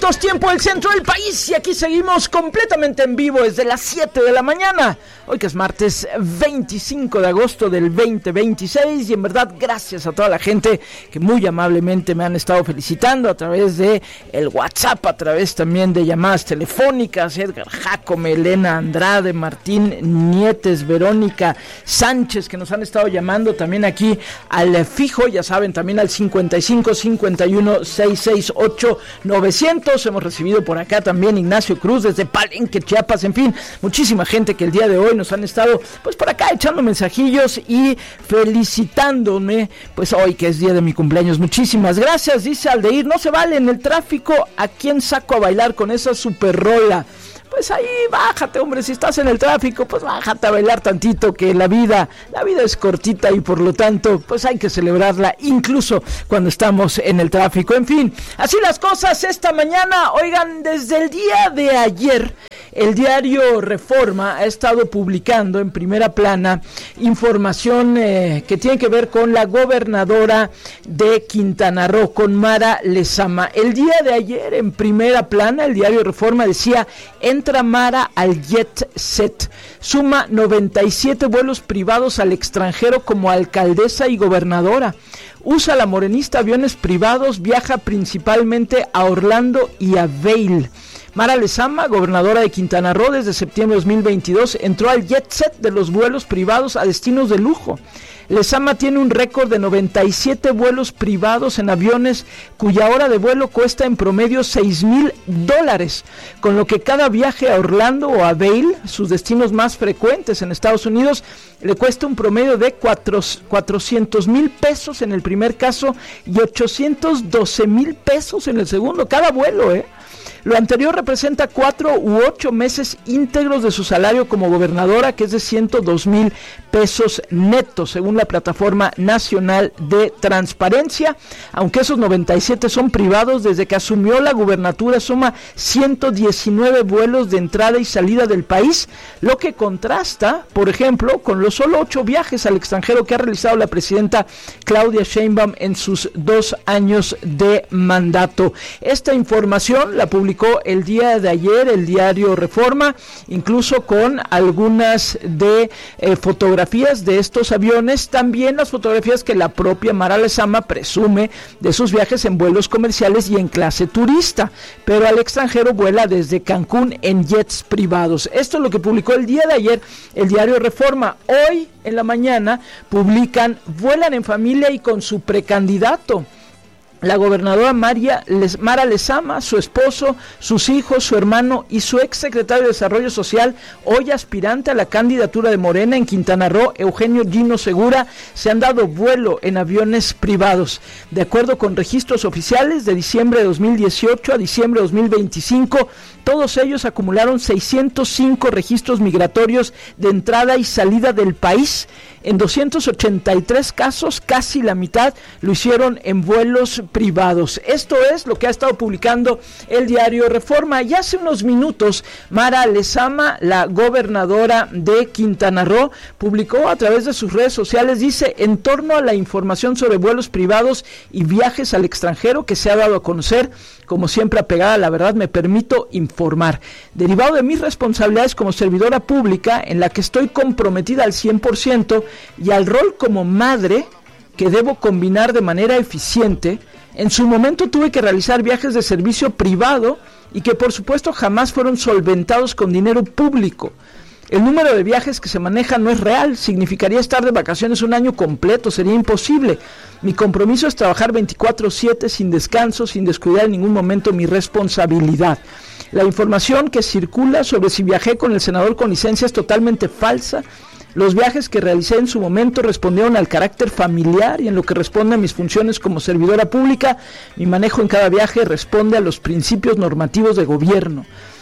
Tiempo del centro del país, y aquí seguimos completamente en vivo desde las 7 de la mañana, hoy que es martes 25 de agosto del 2026, y en verdad gracias a toda la gente que muy amablemente me han estado felicitando a través de el WhatsApp, a través también de llamadas telefónicas. Edgar Jacome, Elena Andrade, Martín Nietes, Verónica Sánchez, que nos han estado llamando también aquí al fijo, ya saben, también al 55 51 668 900. Hemos recibido por acá también Ignacio Cruz desde Palenque, Chiapas, en fin, muchísima gente que el día de hoy nos han estado pues por acá echando mensajillos y felicitándome, pues hoy que es día de mi cumpleaños. Muchísimas gracias. Dice Aldeir, no se vale en el tráfico, ¿a quién saco a bailar con esa super rola? Pues ahí bájate, hombre, si estás en el tráfico, pues bájate a bailar tantito, que la vida es cortita y por lo tanto, pues hay que celebrarla incluso cuando estamos en el tráfico. En fin, así las cosas esta mañana. Oigan, desde el día de ayer, el diario Reforma ha estado publicando en primera plana información que tiene que ver con la gobernadora de Quintana Roo, con Mara Lezama. El día de ayer, en primera plana, el diario Reforma decía: entra Mara al jet set, suma 97 vuelos privados al extranjero como alcaldesa y gobernadora. Usa la morenista aviones privados, viaja principalmente a Orlando y a Vail. Mara Lezama, gobernadora de Quintana Roo desde septiembre de 2022, entró al jet set de los vuelos privados a destinos de lujo. Lezama tiene un récord de 97 vuelos privados en aviones cuya hora de vuelo cuesta en promedio $6,000, con lo que cada viaje a Orlando o a Vail, sus destinos más frecuentes en Estados Unidos, le cuesta un promedio de 400,000 pesos en el primer caso y 812,000 pesos en el segundo, cada vuelo, Lo anterior representa 4 u 8 meses íntegros de su salario como gobernadora, que es de 102,000 pesos netos, según la Plataforma Nacional de Transparencia. Aunque esos 97 son privados, desde que asumió la gubernatura suma 119 vuelos de entrada y salida del país, lo que contrasta, por ejemplo, con los solo 8 viajes al extranjero que ha realizado la presidenta Claudia Sheinbaum en sus 2 años de mandato. Esta información la publicó el día de ayer el diario Reforma, incluso con algunas de fotografías de estos aviones, también las fotografías que la propia Mara Lezama presume de sus viajes en vuelos comerciales y en clase turista, pero al extranjero vuela desde Cancún en jets privados. Esto es lo que publicó el día de ayer el diario Reforma. Hoy en la mañana publican: vuelan en familia y con su precandidato. La gobernadora Mara Lezama, su esposo, sus hijos, su hermano y su exsecretario de Desarrollo Social, hoy aspirante a la candidatura de Morena en Quintana Roo, Eugenio Gino Segura, se han dado vuelo en aviones privados. De acuerdo con registros oficiales, de diciembre de 2018 a diciembre de 2025, todos ellos acumularon 605 registros migratorios de entrada y salida del país. En 283 casos, casi la mitad lo hicieron en vuelos privados. Esto es lo que ha estado publicando el diario Reforma. Y hace unos minutos, Mara Lezama, la gobernadora de Quintana Roo, publicó a través de sus redes sociales, dice: en torno a la información sobre vuelos privados y viajes al extranjero que se ha dado a conocer, como siempre apegada a la verdad, me permito informar. Derivado de mis responsabilidades como servidora pública, en la que estoy comprometida al 100%, y al rol como madre, que debo combinar de manera eficiente, en su momento tuve que realizar viajes de servicio privado y que por supuesto jamás fueron solventados con dinero público. El número de viajes que se manejan no es real, significaría estar de vacaciones un año completo, sería imposible. Mi compromiso es trabajar 24/7 sin descanso, sin descuidar en ningún momento mi responsabilidad. La información que circula sobre si viajé con el senador con licencia es totalmente falsa. Los viajes que realicé en su momento respondieron al carácter familiar, y en lo que responde a mis funciones como servidora pública, mi manejo en cada viaje responde a los principios normativos de gobierno.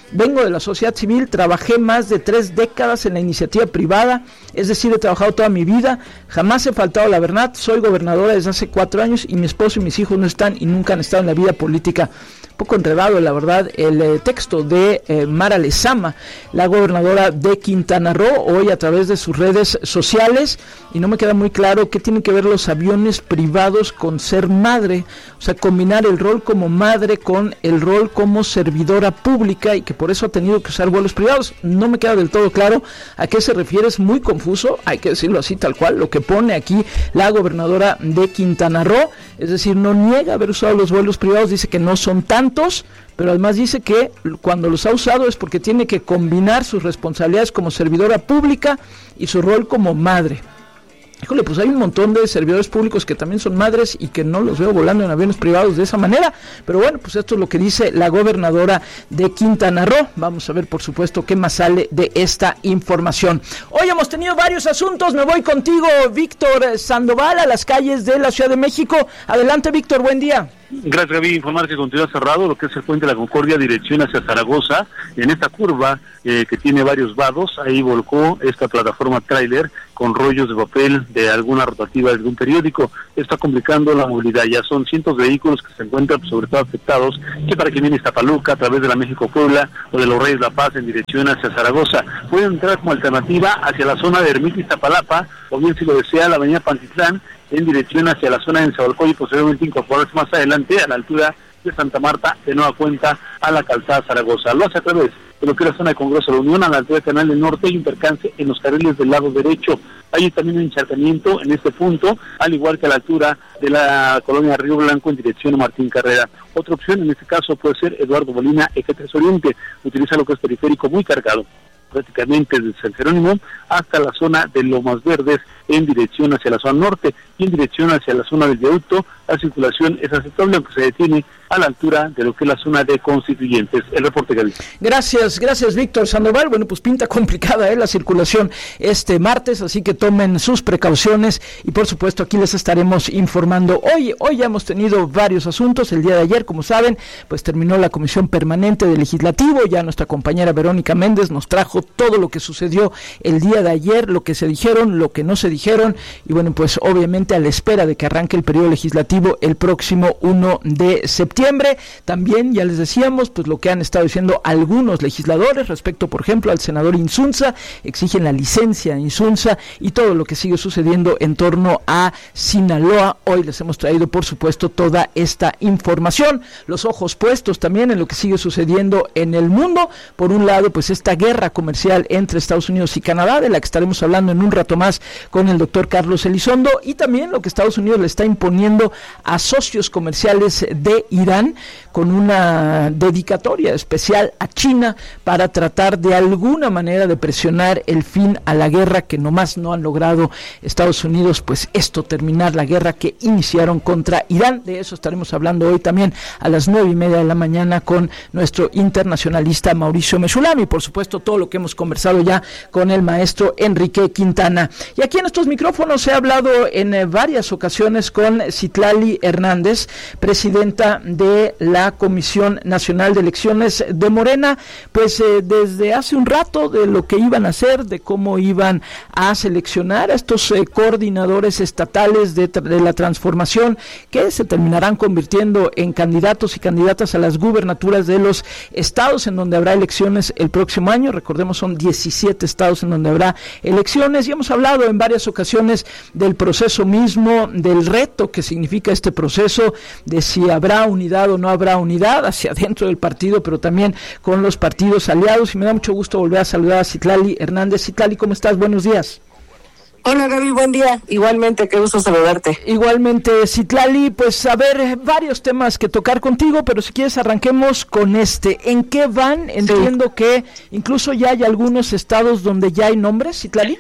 vengo de la sociedad civil, trabajé más de 3 décadas en la iniciativa privada, es decir, he trabajado toda mi vida, jamás he faltado a la verdad, soy gobernadora desde hace 4 años y mi esposo y mis hijos no están y nunca han estado en la vida política. Poco enredado, la verdad, el texto de Mara Lezama, la gobernadora de Quintana Roo, hoy a través de sus redes sociales, y no me queda muy claro qué tienen que ver los aviones privados con ser madre, o sea, combinar el rol como madre con el rol como servidora pública y que por eso ha tenido que usar vuelos privados. No me queda del todo claro a qué se refiere, es muy confuso, hay que decirlo así tal cual, lo que pone aquí la gobernadora de Quintana Roo, es decir, no niega haber usado los vuelos privados, dice que no son tantos, pero además dice que cuando los ha usado es porque tiene que combinar sus responsabilidades como servidora pública y su rol como madre. Híjole, pues hay un montón de servidores públicos que también son madres y que no los veo volando en aviones privados de esa manera, pero bueno, pues esto es lo que dice la gobernadora de Quintana Roo. Vamos a ver, por supuesto, qué más sale de esta información. Hoy hemos tenido varios asuntos, me voy contigo, Víctor Sandoval, a las calles de la Ciudad de México. Adelante, Víctor, buen día. Gracias, Gaby. Informar que continúa cerrado lo que es el puente de la Concordia, dirección hacia Zaragoza. En esta curva que tiene varios vados, ahí volcó esta plataforma tráiler con rollos de papel de alguna rotativa de algún periódico. Está complicando la movilidad. Ya son cientos de vehículos que se encuentran sobre todo afectados, que para quien viene Iztapaluca a través de la México-Puebla o de los Reyes La Paz en dirección hacia Zaragoza. Pueden entrar como alternativa hacia la zona de Ermita Iztapalapa, o bien si lo desea la avenida Pantitlán, en dirección hacia la zona de Nezahualcóyotl y posteriormente incorporarse más adelante a la altura de Santa Marta, de nueva cuenta a la calzada Zaragoza. Lo hace a través de lo que es la zona de Congreso de la Unión, a la altura del Canal del Norte, y un percance en los carriles del lado derecho. Hay también un encharcamiento en este punto, al igual que a la altura de la colonia Río Blanco en dirección a Martín Carrera. Otra opción en este caso puede ser Eduardo Molina, Eje 3 Oriente, utiliza lo que es periférico muy cargado, prácticamente desde San Jerónimo hasta la zona de Lomas Verdes en dirección hacia la zona norte y en dirección hacia la zona del viaducto. La circulación es aceptable, aunque se detiene a la altura de lo que es la zona de Constituyentes. El reporte, Gaby. Gracias, Víctor Sandoval. Bueno, pues pinta complicada la circulación este martes, así que tomen sus precauciones y por supuesto aquí les estaremos informando. Hoy ya hemos tenido varios asuntos. El día de ayer, como saben, pues terminó la Comisión Permanente del Legislativo. Ya nuestra compañera Verónica Méndez nos trajo todo lo que sucedió el día de ayer, lo que se dijeron, lo que no se dijeron, y bueno, pues obviamente a la espera de que arranque el periodo legislativo el próximo 1 de septiembre. También, ya les decíamos, pues lo que han estado diciendo algunos legisladores respecto, por ejemplo, al senador Insunza, exigen la licencia de Insunza y todo lo que sigue sucediendo en torno a Sinaloa. Hoy les hemos traído, por supuesto, toda esta información. Los ojos puestos también en lo que sigue sucediendo en el mundo. Por un lado, pues esta guerra comercial entre Estados Unidos y Canadá, de la que estaremos hablando en un rato más con el doctor Carlos Elizondo, y también lo que Estados Unidos le está imponiendo a socios comerciales de Irán con una dedicatoria especial a China para tratar de alguna manera de presionar el fin a la guerra que nomás no han logrado Estados Unidos, pues terminar la guerra que iniciaron contra Irán. De eso estaremos hablando hoy también a las 9:30 de la mañana con nuestro internacionalista Mauricio Meschulami, y por supuesto todo lo que hemos conversado ya con el maestro Enrique Quintana. Y aquí en estos micrófonos he hablado en varias ocasiones con Citlali Hernández, presidenta de la Comisión Nacional de Elecciones de Morena, pues desde hace un rato de lo que iban a hacer, de cómo iban a seleccionar a estos coordinadores estatales de la transformación que se terminarán convirtiendo en candidatos y candidatas a las gubernaturas de los estados en donde habrá elecciones el próximo año. Recordemos, son 17 estados en donde habrá elecciones, y hemos hablado en varias ocasiones del proceso mismo, del reto que significa este proceso, de si habrá unidad o no habrá unidad hacia dentro del partido, pero también con los partidos aliados, y me da mucho gusto volver a saludar a Citlali Hernández. Citlali, ¿cómo estás? Buenos días. Hola, Gaby, buen día. Igualmente, qué gusto saludarte. Igualmente, Citlali, pues a ver, varios temas que tocar contigo, pero si quieres arranquemos con este. ¿En qué van? Entiendo que incluso ya hay algunos estados donde ya hay nombres, Citlali.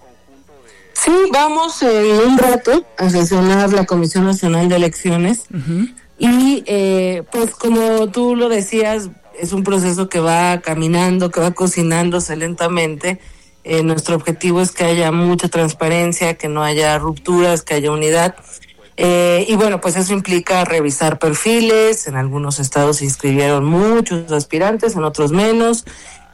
Sí, vamos en un rato a sesionar la Comisión Nacional de Elecciones. Uh-huh. Y pues como tú lo decías, es un proceso que va caminando, que va cocinándose lentamente. Nuestro objetivo es que haya mucha transparencia, que no haya rupturas, que haya unidad. Y bueno, pues eso implica revisar perfiles. En algunos estados se inscribieron muchos aspirantes, en otros menos.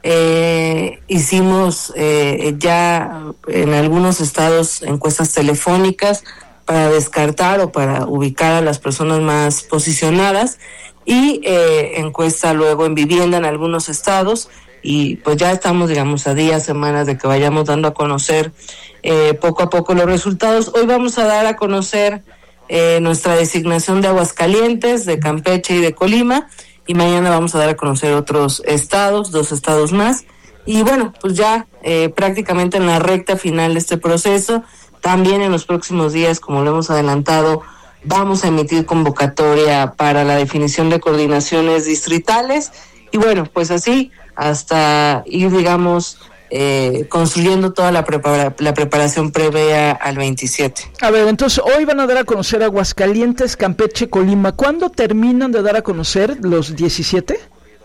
Hicimos ya en algunos estados encuestas telefónicas para descartar o para ubicar a las personas más posicionadas, y encuesta luego en vivienda en algunos estados, y pues ya estamos, digamos, a días, semanas de que vayamos dando a conocer poco a poco los resultados. Hoy vamos a dar a conocer nuestra designación de Aguascalientes, de Campeche y de Colima, y mañana vamos a dar a conocer otros estados, 2 estados más, y bueno, pues ya prácticamente en la recta final de este proceso. También en los próximos días, como lo hemos adelantado, vamos a emitir convocatoria para la definición de coordinaciones distritales, y bueno, pues así hasta ir, digamos, construyendo toda la preparación previa al 27. A ver, entonces hoy van a dar a conocer Aguascalientes, Campeche, Colima. ¿Cuándo terminan de dar a conocer los 17?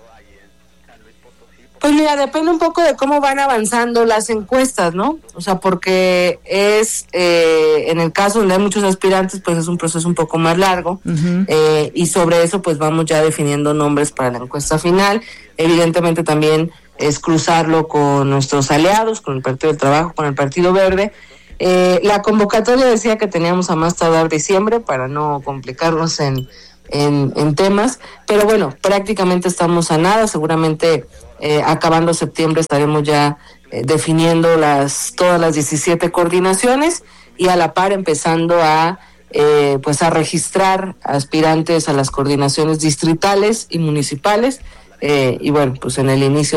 Pues mira, depende un poco de cómo van avanzando las encuestas, ¿no? O sea, porque es, en el caso donde hay muchos aspirantes, pues es un proceso un poco más largo, y sobre eso pues vamos ya definiendo nombres para la encuesta final. Evidentemente también es cruzarlo con nuestros aliados, con el Partido del Trabajo, con el Partido Verde. La convocatoria decía que teníamos a más tardar diciembre para no complicarnos en temas, pero bueno, prácticamente estamos a nada. Seguramente acabando septiembre estaremos ya definiendo todas las 17 coordinaciones, y a la par empezando a registrar aspirantes a las coordinaciones distritales y municipales. Y bueno, pues en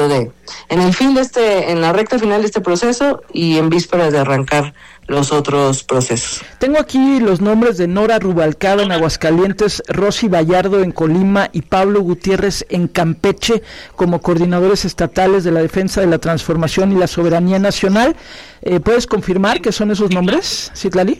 la recta final de este proceso y en vísperas de arrancar los otros procesos. Tengo aquí los nombres de Nora Rubalcaba en Aguascalientes, Rosy Vallardo en Colima y Pablo Gutiérrez en Campeche como coordinadores estatales de la defensa de la transformación y la soberanía nacional. ¿Puedes confirmar que son esos nombres, Citlali?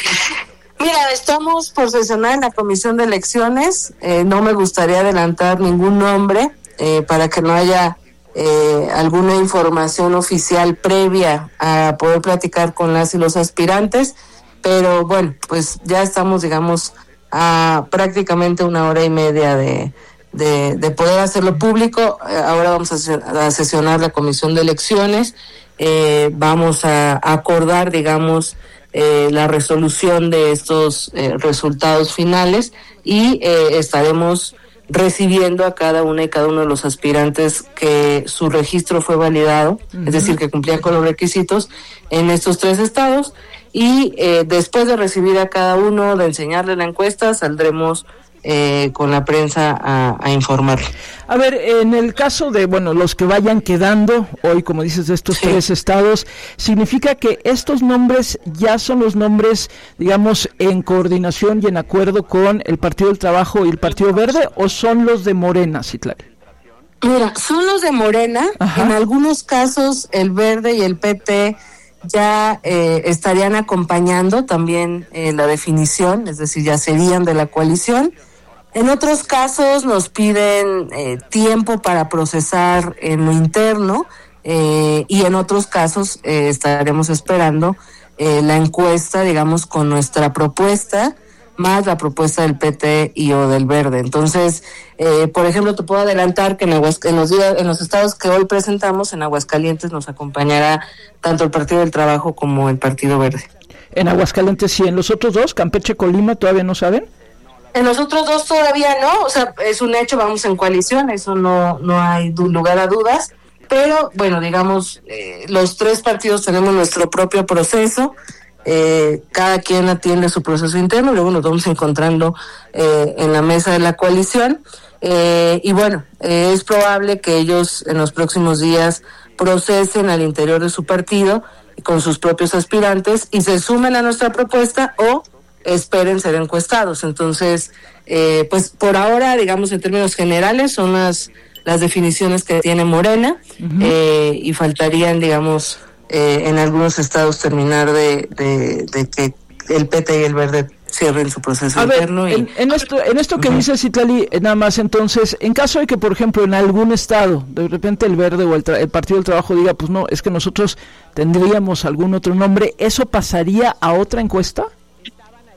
Mira, estamos por sesionar en la Comisión de Elecciones. No me gustaría adelantar ningún nombre para que no haya alguna información oficial previa a poder platicar con las y los aspirantes, pero bueno, pues ya estamos, digamos, a prácticamente 1 hora y media de poder hacerlo público. Ahora vamos a sesionar la Comisión de Elecciones, vamos a acordar, digamos, la resolución de estos resultados finales, y estaremos recibiendo a cada una y cada uno de los aspirantes que su registro fue validado, es decir, que cumplían con los requisitos en estos 3 estados, y después de recibir a cada uno, de enseñarle la encuesta, saldremos con la prensa a informar. A ver, en el caso de, los que vayan quedando hoy, como dices, de estos 3 estados, ¿significa que estos nombres ya son los nombres, digamos, en coordinación y en acuerdo con el Partido del Trabajo y el Partido Verde, o son los de Morena, Citlali? Mira, son los de Morena. Ajá. En algunos casos el Verde y el PT ya estarían acompañando también la definición, es decir, ya serían de la coalición. En otros casos nos piden tiempo para procesar en lo interno, y en otros casos estaremos esperando la encuesta, digamos, con nuestra propuesta, más la propuesta del PT y o del Verde. Entonces, por ejemplo, te puedo adelantar que en los estados que hoy presentamos, en Aguascalientes nos acompañará tanto el Partido del Trabajo como el Partido Verde. En Aguascalientes sí, en los otros 2, Campeche, Colima, ¿todavía no saben? En los otros 2 todavía no, o sea, es un hecho, vamos en coalición, eso no hay lugar a dudas, pero bueno, digamos, los 3 partidos tenemos nuestro propio proceso, cada quien atiende su proceso interno, luego nos vamos encontrando en la mesa de la coalición, y bueno, es probable que ellos en los próximos días procesen al interior de su partido con sus propios aspirantes y se sumen a nuestra propuesta o esperen ser encuestados. Entonces, pues por ahora, digamos, en términos generales, son las definiciones que tiene Morena, y faltarían, digamos, en algunos estados terminar de que el PT y el Verde cierren su proceso interno. En esto que dice Citlali, nada más, entonces, en caso de que, por ejemplo, en algún estado, de repente el Verde o el Partido del Trabajo diga, pues no, es que nosotros tendríamos algún otro nombre, ¿eso pasaría a otra encuesta?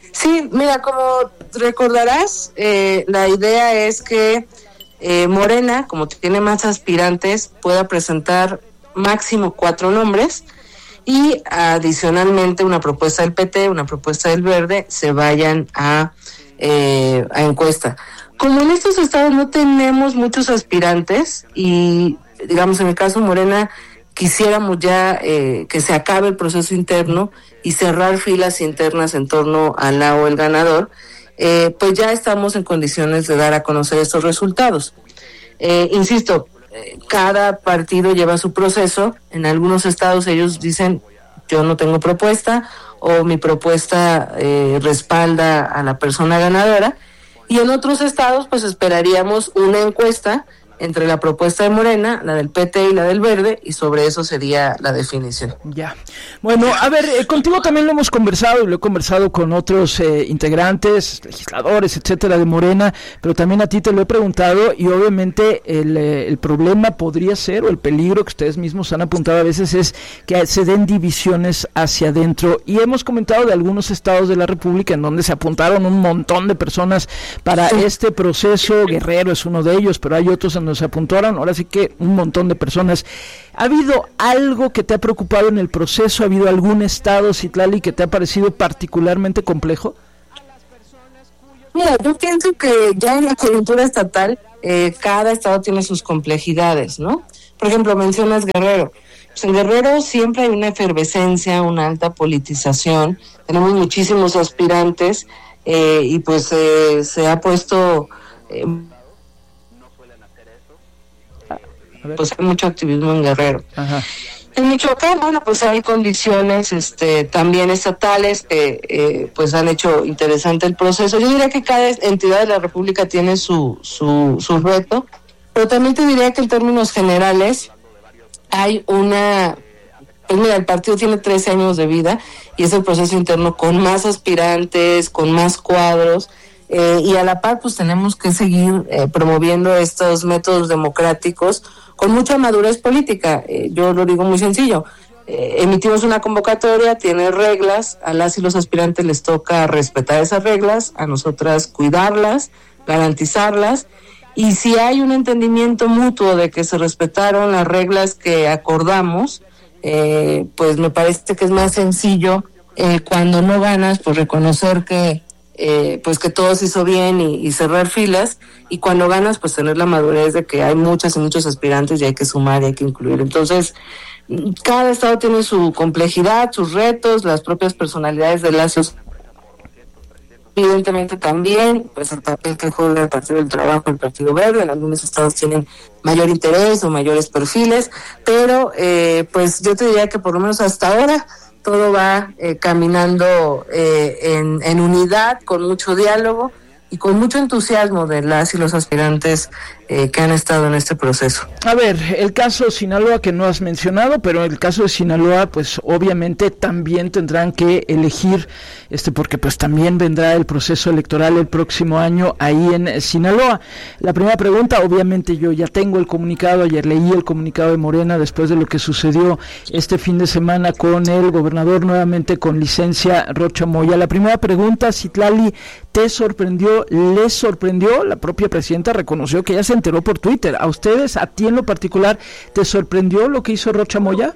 Sí, mira, como recordarás, la idea es que Morena, como tiene más aspirantes, pueda presentar máximo 4 nombres y adicionalmente una propuesta del PT, una propuesta del Verde, se vayan a encuesta. Como en estos estados no tenemos muchos aspirantes y, digamos, en el caso de Morena, quisiéramos ya que se acabe el proceso interno y cerrar filas internas en torno al o el ganador, pues ya estamos en condiciones de dar a conocer estos resultados. Insisto, cada partido lleva su proceso. En algunos estados ellos dicen, yo no tengo propuesta, o mi propuesta respalda a la persona ganadora, y en otros estados pues esperaríamos una encuesta entre la propuesta de Morena, la del PT y la del Verde, y sobre eso sería la definición. Ya. Bueno, a ver, contigo también lo hemos conversado, y lo he conversado con otros integrantes, legisladores, etcétera, de Morena, pero también a ti te lo he preguntado, y obviamente el problema podría ser, o el peligro que ustedes mismos han apuntado a veces, es que se den divisiones hacia adentro, y hemos comentado de algunos estados de la República en donde se apuntaron un montón de personas para este proceso. Guerrero es uno de ellos, pero hay otros en donde se apuntaron, ahora sí que un montón de personas. ¿Ha habido algo que te ha preocupado en el proceso? ¿Ha habido algún estado, Citlali, que te ha parecido particularmente complejo? Mira, yo pienso que ya en la coyuntura estatal cada estado tiene sus complejidades, ¿no? Por ejemplo, mencionas Guerrero. Pues en Guerrero siempre hay una efervescencia, una alta politización, tenemos muchísimos aspirantes y pues se ha puesto... pues hay mucho activismo en Guerrero. Ajá. En Michoacán, bueno, pues hay condiciones también estatales que pues han hecho interesante el proceso. Yo diría que cada entidad de la República tiene su reto, pero también te diría que en términos generales hay una... Pues mira, el partido tiene 13 años de vida y es el proceso interno con más aspirantes, con más cuadros, y a la par pues tenemos que seguir promoviendo estos métodos democráticos con mucha madurez política. Yo lo digo muy sencillo, emitimos una convocatoria, tiene reglas, a las y los aspirantes les toca respetar esas reglas, a nosotras cuidarlas, garantizarlas, y si hay un entendimiento mutuo de que se respetaron las reglas que acordamos, pues me parece que es más sencillo cuando no ganas, pues reconocer que pues que todo se hizo bien y cerrar filas, y cuando ganas pues tener la madurez de que hay muchas y muchos aspirantes y hay que sumar y hay que incluir. Entonces cada estado tiene su complejidad, sus retos, las propias personalidades de lazos, evidentemente también pues el papel que juega el Partido del Trabajo, el Partido Verde. En algunos estados tienen mayor interés o mayores perfiles, pero pues yo te diría que por lo menos hasta ahora todo va caminando en unidad, con mucho diálogo y con mucho entusiasmo de las y los aspirantes que han estado en este proceso. A ver, el caso Sinaloa que no has mencionado, pero el caso de Sinaloa, pues obviamente también tendrán que elegir, porque pues también vendrá el proceso electoral el próximo año ahí en Sinaloa. La primera pregunta, obviamente yo ya tengo el comunicado, ayer leí el comunicado de Morena después de lo que sucedió este fin de semana con el gobernador nuevamente con licencia Rocha Moya. La primera pregunta, Citlali, ¿te sorprendió? ¿Les sorprendió? La propia presidenta reconoció que ya se enteró por Twitter. ¿A ustedes, a ti en lo particular, te sorprendió lo que hizo Rocha Moya?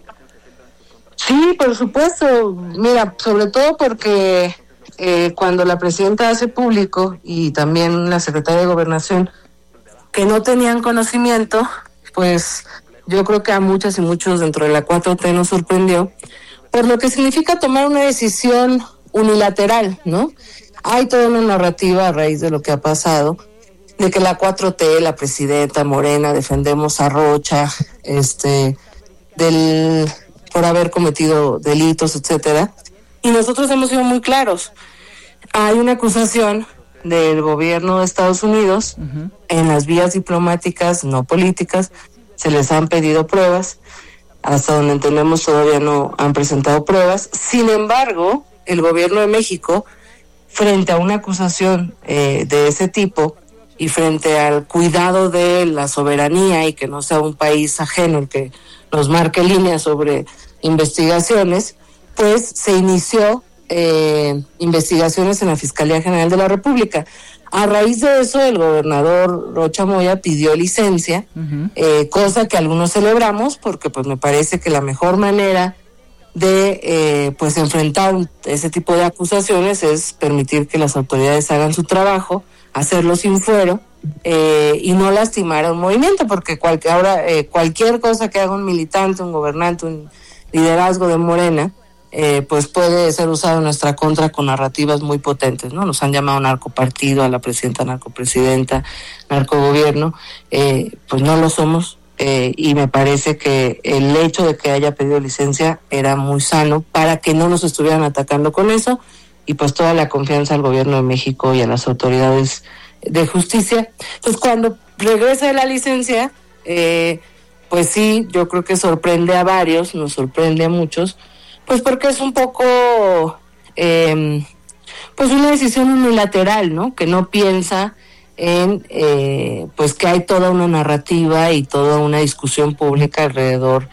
Sí, por supuesto. Mira, sobre todo porque cuando la presidenta hace público, y también la secretaria de Gobernación, que no tenían conocimiento, pues yo creo que a muchas y muchos dentro de la 4T nos sorprendió, por lo que significa tomar una decisión unilateral, ¿no? Hay toda una narrativa a raíz de lo que ha pasado, de que la 4T, la presidenta Morena, defendemos a Rocha, por haber cometido delitos, etcétera. Y nosotros hemos sido muy claros. Hay una acusación del gobierno de Estados Unidos, en las vías diplomáticas, no políticas, se les han pedido pruebas, hasta donde entendemos todavía no han presentado pruebas. Sin embargo, el gobierno de México, frente a una acusación de ese tipo, y frente al cuidado de la soberanía y que no sea un país ajeno el que nos marque líneas sobre investigaciones, pues se inició investigaciones en la Fiscalía General de la República. A raíz de eso, el gobernador Rocha Moya pidió licencia, cosa que algunos celebramos, porque pues me parece que la mejor manera de pues enfrentar ese tipo de acusaciones es permitir que las autoridades hagan su trabajo, hacerlo sin fuero, y no lastimar a un movimiento, porque cualquier cosa que haga un militante, un gobernante, un liderazgo de Morena, pues puede ser usado en nuestra contra con narrativas muy potentes, ¿no? Nos han llamado narcopartido a la presidenta, narcopresidenta, narcogobierno, pues no lo somos, y me parece que el hecho de que haya pedido licencia era muy sano para que no nos estuvieran atacando con eso, y pues toda la confianza al gobierno de México y a las autoridades de justicia. Entonces, cuando regresa de la licencia, pues sí, yo creo que sorprende a varios, nos sorprende a muchos, pues porque es un poco, pues una decisión unilateral, ¿no? Que no piensa en, pues que hay toda una narrativa y toda una discusión pública alrededor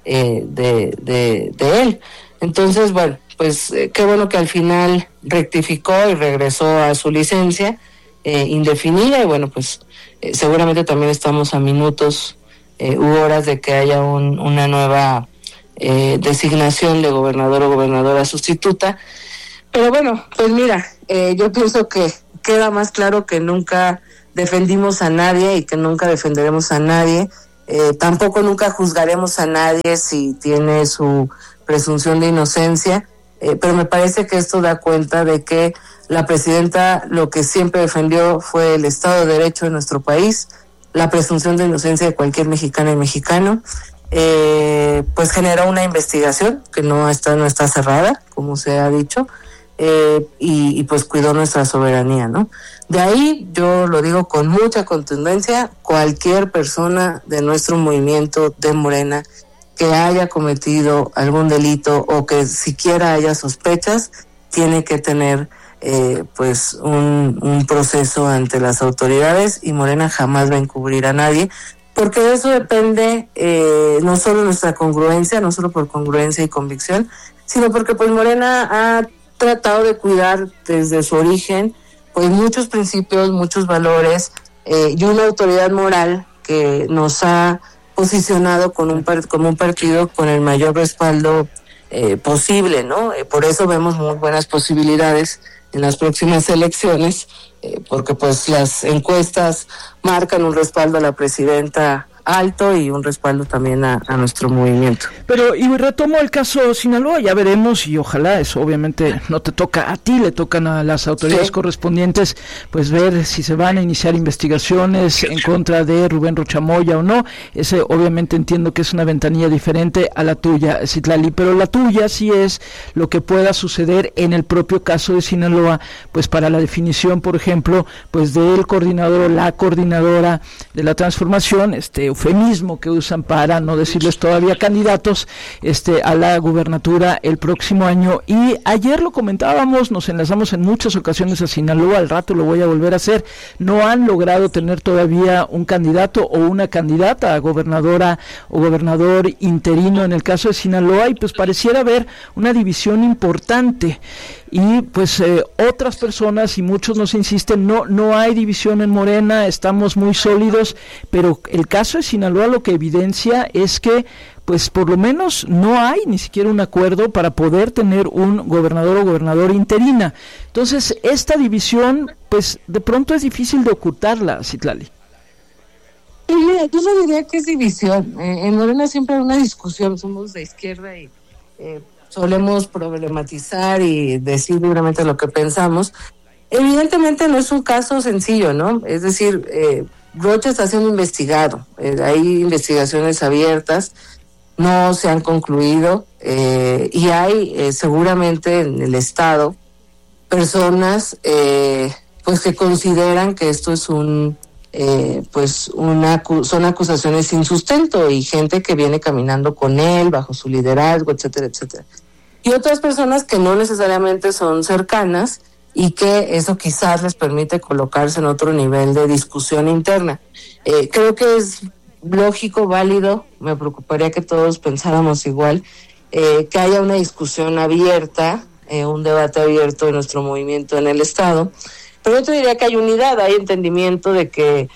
de él. Entonces, bueno, pues qué bueno que al final rectificó y regresó a su licencia indefinida, y bueno, pues seguramente también estamos a minutos u horas de que haya una nueva designación de gobernador o gobernadora sustituta. Pero bueno, pues mira, yo pienso que queda más claro que nunca defendimos a nadie y que nunca defenderemos a nadie. Tampoco nunca juzgaremos a nadie si tiene su presunción de inocencia, pero me parece que esto da cuenta de que la presidenta lo que siempre defendió fue el Estado de Derecho de nuestro país, la presunción de inocencia de cualquier mexicana y mexicano. Pues generó una investigación que no está cerrada, como se ha dicho, y pues cuidó nuestra soberanía, ¿no? De ahí, yo lo digo con mucha contundencia, cualquier persona de nuestro movimiento de Morena que haya cometido algún delito o que siquiera haya sospechas, tiene que tener pues un proceso ante las autoridades, y Morena jamás va a encubrir a nadie, porque de eso depende no solo nuestra congruencia, no solo por congruencia y convicción, sino porque pues Morena ha tratado de cuidar desde su origen pues muchos principios, muchos valores, y una autoridad moral que nos ha posicionado como un partido con el mayor respaldo posible, ¿no? Por eso vemos muy buenas posibilidades en las próximas elecciones, porque pues las encuestas marcan un respaldo a la presidenta alto y un respaldo también a nuestro movimiento. Pero, y retomo el caso Sinaloa, ya veremos, y ojalá eso obviamente no te toca a ti, le tocan a las autoridades correspondientes, pues ver si se van a iniciar investigaciones en contra de Rubén Rocha Moya o no. Ese obviamente entiendo que es una ventanilla diferente a la tuya, Citlali, pero la tuya sí es lo que pueda suceder en el propio caso de Sinaloa, pues para la definición, por ejemplo, pues del coordinador o la coordinadora de la transformación, eufemismo que usan para no decirles todavía candidatos a la gubernatura el próximo año. Y ayer lo comentábamos, nos enlazamos en muchas ocasiones a Sinaloa, al rato lo voy a volver a hacer. No han logrado tener todavía un candidato o una candidata a gobernadora o gobernador interino en el caso de Sinaloa, y pues pareciera haber una división importante. Y pues otras personas y muchos nos insisten, no hay división en Morena, estamos muy sólidos, pero el caso de Sinaloa lo que evidencia es que pues por lo menos no hay ni siquiera un acuerdo para poder tener un gobernador o gobernadora interina. Entonces esta división pues de pronto es difícil de ocultarla, Citlali. Sí, mira, yo no diría que es división. En Morena siempre hay una discusión, somos de izquierda y solemos problematizar y decir libremente lo que pensamos. Evidentemente no es un caso sencillo, ¿no? Es decir, Rocha está siendo investigado, hay investigaciones abiertas, no se han concluido, y hay seguramente en el Estado personas pues que consideran que esto es son acusaciones sin sustento, y gente que viene caminando con él bajo su liderazgo, etcétera, etcétera. Y otras personas que no necesariamente son cercanas y que eso quizás les permite colocarse en otro nivel de discusión interna. Creo que es lógico, válido, me preocuparía que todos pensáramos igual, que haya una discusión abierta un debate abierto de nuestro movimiento en el Estado. Pero yo te diría que hay unidad, hay entendimiento de que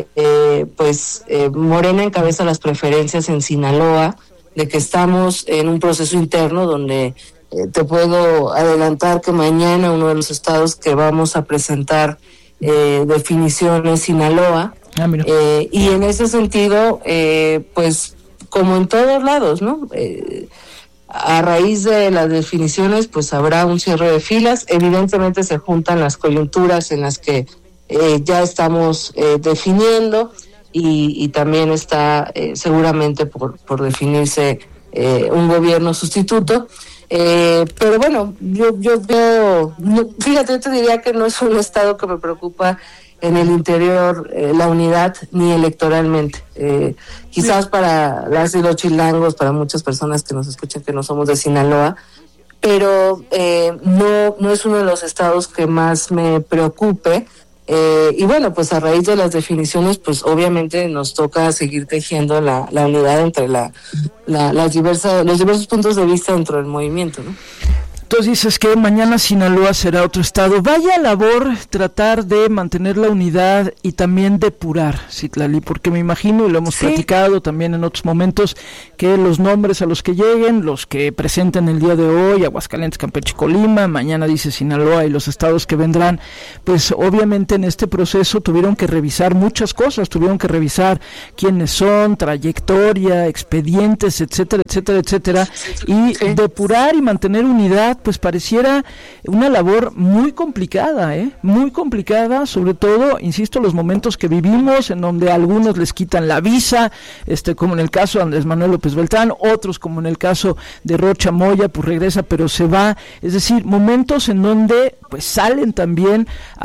Morena encabeza las preferencias en Sinaloa, de que estamos en un proceso interno donde te puedo adelantar que mañana uno de los estados que vamos a presentar definición es Sinaloa. Y en ese sentido, pues como en todos lados, ¿no? A raíz de las definiciones, pues habrá un cierre de filas. Evidentemente se juntan las coyunturas en las que ya estamos definiendo y también está seguramente por definirse un gobierno sustituto. Pero bueno, yo veo, fíjate, yo te diría que no es un estado que me preocupa en el interior, la unidad, ni electoralmente. Quizás para las y los chilangos, para muchas personas que nos escuchan que no somos de Sinaloa, pero no es uno de los estados que más me preocupe. Y bueno, pues a raíz de las definiciones, pues obviamente nos toca seguir tejiendo la unidad entre los diversos puntos de vista dentro del movimiento, ¿no? Entonces dices que mañana Sinaloa será otro estado. Vaya labor tratar de mantener la unidad y también depurar, Citlali, porque me imagino, y lo hemos platicado también en otros momentos, que los nombres a los que lleguen, los que presenten el día de hoy, Aguascalientes, Campeche, Colima, mañana dice Sinaloa y los estados que vendrán, pues obviamente en este proceso tuvieron que revisar muchas cosas, tuvieron que revisar quiénes son, trayectoria, expedientes, etcétera, etcétera, etcétera, y depurar y mantener unidad, pues pareciera una labor muy complicada, muy complicada, sobre todo, insisto, los momentos que vivimos, en donde a algunos les quitan la visa, como en el caso de Andrés Manuel López Beltrán, otros como en el caso de Rocha Moya, pues regresa pero se va, es decir, momentos en donde pues salen también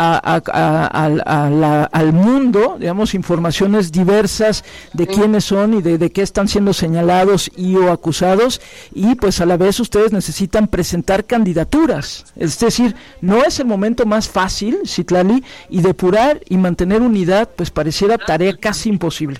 al mundo, digamos, informaciones diversas de quiénes son y de qué están siendo señalados y o acusados, y pues a la vez ustedes necesitan presentar candidaturas, es decir, no es el momento más fácil, Citlali, y depurar y mantener unidad, pues pareciera tarea casi imposible.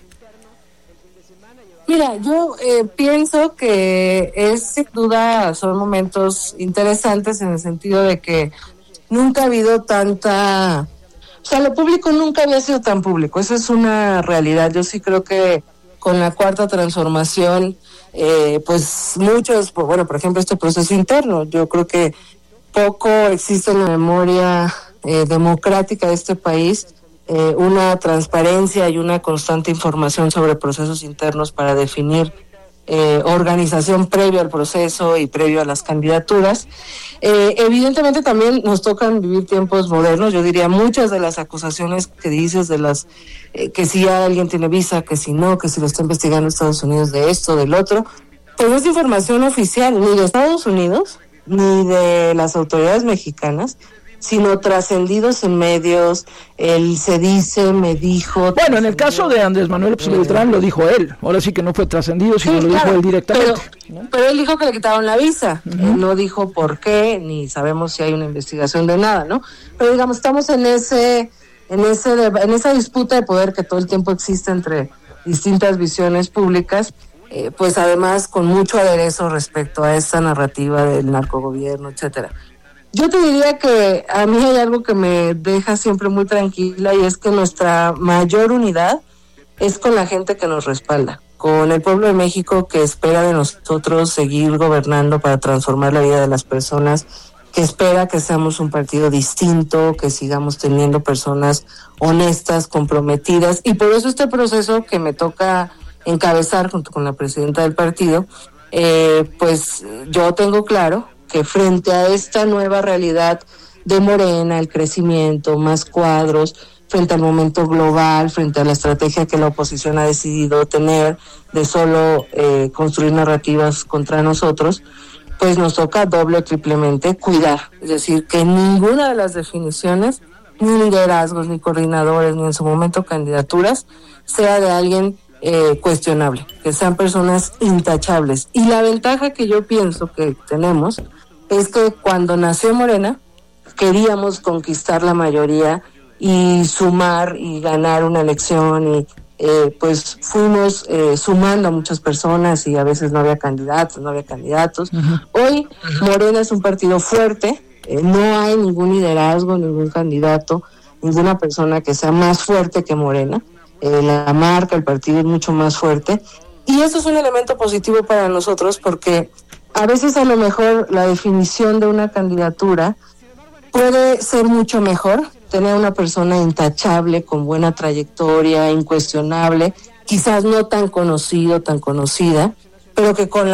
Mira, yo pienso que sin duda son momentos interesantes en el sentido de que nunca ha habido tanta, o sea, lo público nunca había sido tan público, esa es una realidad. Yo sí creo que con la cuarta transformación, pues muchos, bueno, por ejemplo, este proceso interno, yo creo que poco existe en la memoria democrática de este país, una transparencia y una constante información sobre procesos internos para definir organización previo al proceso y previo a las candidaturas. Evidentemente también nos tocan vivir tiempos modernos. Yo diría muchas de las acusaciones que dices de las que si alguien tiene visa, que si no, que si lo está investigando Estados Unidos de esto, del otro, pues no es información oficial ni de Estados Unidos ni de las autoridades mexicanas, sino trascendidos en medios, él se dice, me dijo... Bueno, en el caso de Andrés Manuel López Beltrán lo dijo él, ahora sí que no fue trascendido, sino lo dijo él directamente. Pero él dijo que le quitaron la visa, él no dijo por qué, ni sabemos si hay una investigación de nada, ¿no? Pero digamos, estamos en esa disputa de poder que todo el tiempo existe entre distintas visiones públicas, pues además con mucho aderezo respecto a esta narrativa del narcogobierno, etcétera. Yo te diría que a mí hay algo que me deja siempre muy tranquila y es que nuestra mayor unidad es con la gente que nos respalda, con el pueblo de México que espera de nosotros seguir gobernando para transformar la vida de las personas, que espera que seamos un partido distinto, que sigamos teniendo personas honestas, comprometidas, y por eso este proceso que me toca encabezar junto con la presidenta del partido, pues yo tengo claro que frente a esta nueva realidad de Morena, el crecimiento, más cuadros, frente al momento global, frente a la estrategia que la oposición ha decidido tener de solo construir narrativas contra nosotros, pues nos toca doble o triplemente cuidar. Es decir, que ninguna de las definiciones, ni liderazgos, ni coordinadores, ni en su momento candidaturas, sea de alguien cuestionable, que sean personas intachables. Y la ventaja que yo pienso que tenemos es que cuando nació Morena queríamos conquistar la mayoría y sumar y ganar una elección pues fuimos sumando a muchas personas y a veces no había candidatos. Uh-huh. Hoy Morena es un partido fuerte, no hay ningún liderazgo, ningún candidato, ninguna persona que sea más fuerte que Morena. La marca, el partido es mucho más fuerte, y eso es un elemento positivo para nosotros, porque a veces a lo mejor la definición de una candidatura puede ser mucho mejor, tener una persona intachable, con buena trayectoria, incuestionable, quizás no tan conocido, tan conocida, pero que con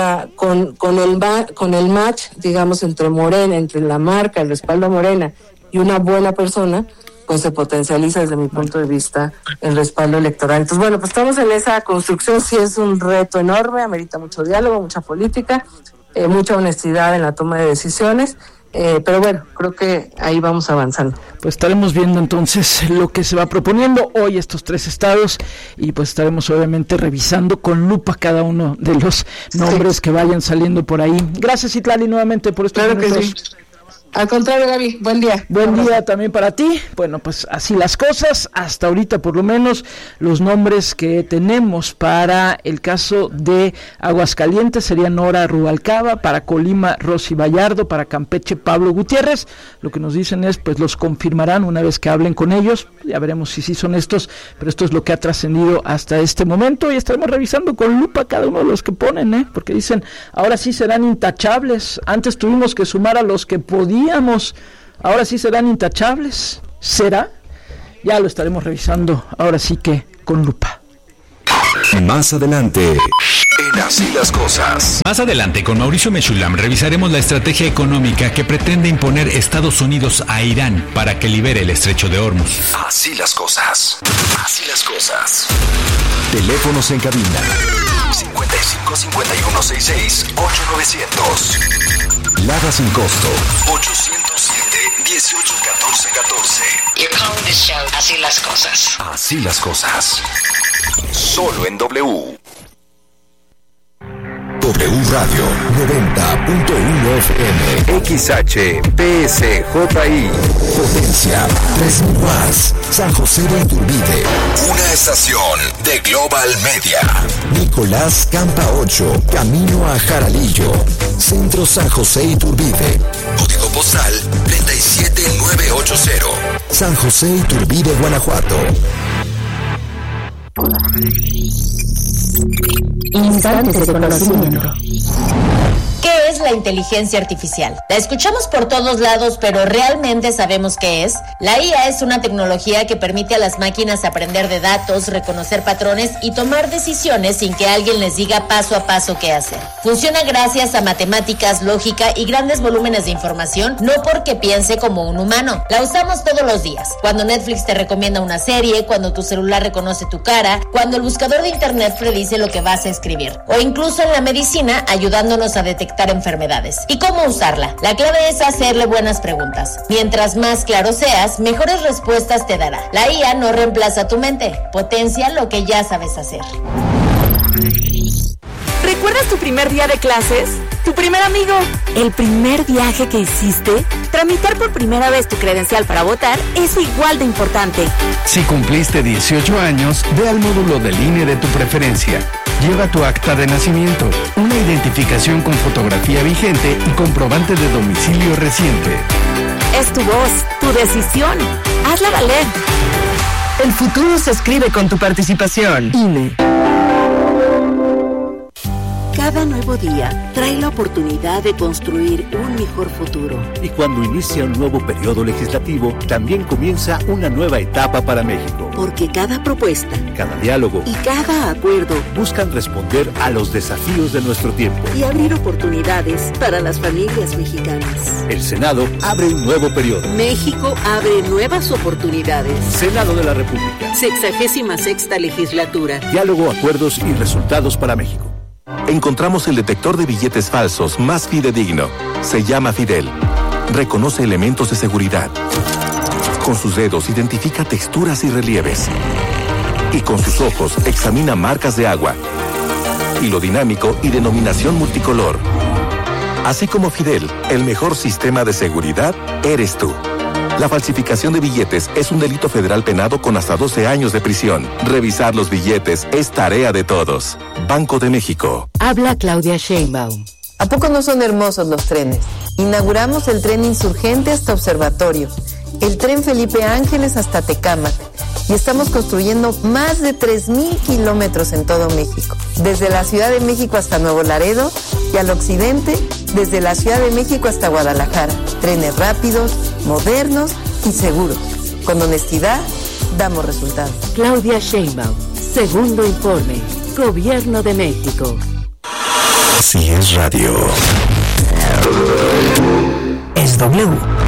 el match, digamos, entre Morena, entre la marca, el respaldo a Morena y una buena persona, pues se potencializa desde mi punto de vista el respaldo electoral. Entonces, bueno, pues estamos en esa construcción, sí es un reto enorme, amerita mucho diálogo, mucha política, mucha honestidad en la toma de decisiones, pero bueno, creo que ahí vamos avanzando. Pues estaremos viendo entonces lo que se va proponiendo hoy estos 3 estados, y pues estaremos obviamente revisando con lupa cada uno de los nombres que vayan saliendo por ahí. Gracias, Citlali, nuevamente por estos minutos. Que sí. Al contrario, Gaby, buen día. Buen día también para ti. Bueno, pues así las cosas, hasta ahorita por lo menos, los nombres que tenemos para el caso de Aguascalientes serían Nora Rubalcaba, para Colima Rosy Vallardo, para Campeche Pablo Gutiérrez. Lo que nos dicen es, pues los confirmarán una vez que hablen con ellos, ya veremos si sí son estos, pero esto es lo que ha trascendido hasta este momento, y estaremos revisando con lupa cada uno de los que ponen, porque dicen, ahora sí serán intachables, antes tuvimos que sumar a los que podíamos, ahora sí serán intachables. ¿Será? Ya lo estaremos revisando, ahora sí que con lupa. Más adelante, en Así las Cosas. Más adelante, con Mauricio Mechulam, revisaremos la estrategia económica que pretende imponer Estados Unidos a Irán para que libere el estrecho de Hormuz. Así las cosas. Así las cosas. Teléfonos en cabina: 55 51 66 8900. Lada sin costo: 807-1814-14. You're calling this show Así las Cosas. Así las cosas. Solo en W. W Radio 90.1 FM. XHPSJI. Potencia 3000 watts. San José de Iturbide. Una estación de Global Media. Nicolás Campa 8, camino a Jaralillo. Centro San José Iturbide. Código postal 37980. San José Iturbide, Guanajuato. Instantes de conocimiento. ¿Qué es la inteligencia artificial? La escuchamos por todos lados, pero ¿realmente sabemos qué es? La IA es una tecnología que permite a las máquinas aprender de datos, reconocer patrones y tomar decisiones sin que alguien les diga paso a paso qué hacer. Funciona gracias a matemáticas, lógica y grandes volúmenes de información, no porque piense como un humano. La usamos todos los días. Cuando Netflix te recomienda una serie, cuando tu celular reconoce tu cara, cuando el buscador de internet predice lo que vas a escribir, o incluso en la medicina ayudándonos a detectar enfermedades. ¿Y cómo usarla? La clave es hacerle buenas preguntas. Mientras más claro seas, mejores respuestas te dará. La IA no reemplaza tu mente, potencia lo que ya sabes hacer. ¿Recuerdas tu primer día de clases? ¿Tu primer amigo? ¿El primer viaje que hiciste? Tramitar por primera vez tu credencial para votar es igual de importante. Si cumpliste 18 años, ve al módulo del INE de tu preferencia. Lleva tu acta de nacimiento, una identificación con fotografía vigente y comprobante de domicilio reciente. Es tu voz, tu decisión. Hazla valer. El futuro se escribe con tu participación. INE. Cada nuevo día trae la oportunidad de construir un mejor futuro. Y cuando inicia un nuevo periodo legislativo, también comienza una nueva etapa para México. Porque cada propuesta, cada diálogo y cada acuerdo buscan responder a los desafíos de nuestro tiempo y abrir oportunidades para las familias mexicanas. El Senado abre un nuevo periodo. México abre nuevas oportunidades. Senado de la República. 66ª legislatura. Diálogo, acuerdos y resultados para México. Encontramos el detector de billetes falsos más fidedigno. Se llama Fidel. Reconoce elementos de seguridad. Con sus dedos identifica texturas y relieves. Y con sus ojos examina marcas de agua, hilo dinámico y denominación multicolor. Así como Fidel, el mejor sistema de seguridad eres tú. La falsificación de billetes es un delito federal penado con hasta 12 años de prisión. Revisar los billetes es tarea de todos. Banco de México. Habla Claudia Sheinbaum. ¿A poco no son hermosos los trenes? Inauguramos el tren Insurgente hasta Observatorio, el tren Felipe Ángeles hasta Tecámac, y estamos construyendo más de 3,000 kilómetros en todo México, desde la Ciudad de México hasta Nuevo Laredo y al occidente, desde la Ciudad de México hasta Guadalajara. Trenes rápidos, modernos y seguros. Con honestidad, damos resultados. Claudia Sheinbaum, segundo informe, Gobierno de México. Si es radio. Es W.